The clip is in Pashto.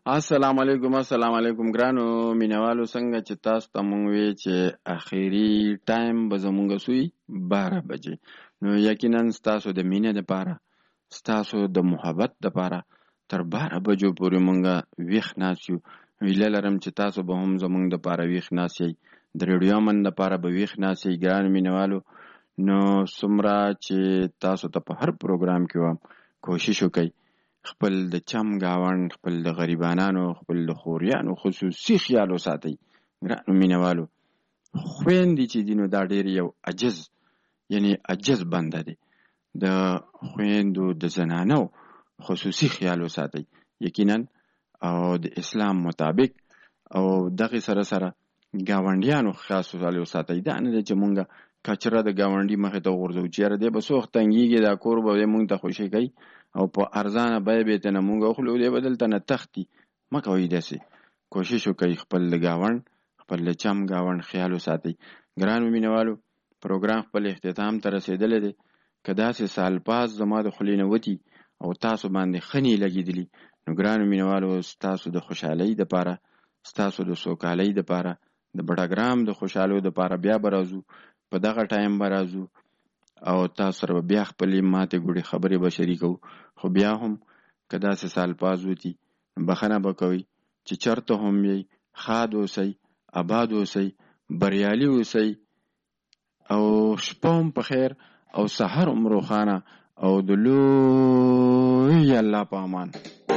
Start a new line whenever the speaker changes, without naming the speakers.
السلام علیکم ګرانو مینوالو، څنګه چې تاسو ته مونږ وی چې اخیری ټایم به زمونږ سوی 12 بجې. نو یقینا ستاسو د مینې دپاره، ستاسو د محبت دپاره تر 12 بجو پورې مونږ ویښ ناست یو. هیله لرم چې تاسو به هم زمونږ دپاره ویښ ناست یئ، د ریډیو امن دپاره به ویښ ناست یئ. ګرانو مینوالو، نو څومره چې تاسو ته په هر پروګرام کې وم، کوشش وکئ خپل د چم گاوند، خپل د غریبانانو، خپل د خوریانو خصوصي خیال وساتئ. ګرانو مینوالو، خویندې چې دي نو دا ډېر یو عجز، یعنی عجز بنده دی. د خویندو د زنانو خصوصي خیال وساتئ یقینا، او د اسلام مطابق، او دغه سره سره گاونډیانو خاص خیال وساتئ. دا نه ده چې مونږه کچره د گاونډي مخې ته وغورځو چې یاره دی به څه وخت تنګېږي، دا کور به مونږ ته خوشي کوي او په ارزانه بیه به یې ته نه مونږ اخلو، دی به دلته نه تښتي. مه کوئ داسې. کوشش وکئ خپل د گاونډ، خپل د چم گاونډ خیال وساتئ. ګرانو مینوالو، پروګرام خپل اختتام ته رسېدلی دی. که داسې سالپاس زما د خولې نه وتي او تاسو باندې ښه نه لګېدلي، نو ګرانو مینوالو، ستاسو د خوشحالۍ دپاره، ستاسو د سوکالۍ دپاره، د بډاګرام د خوشحالو دپاره بیا به راځو، په دغه ټایم به راځو او تاسو سره بیا خپلې ماتې ګوډې خبرې به شریکو. خو بیا هم که داسې سالپاز وتي، بخښنه به کوئ چې چېرته هم یئ، ښاد اوسئ، آباد اوسئ، بریالي اوسئ، او شپه هم په خیر او سحر هم روښانه، او د لوی الله په امان.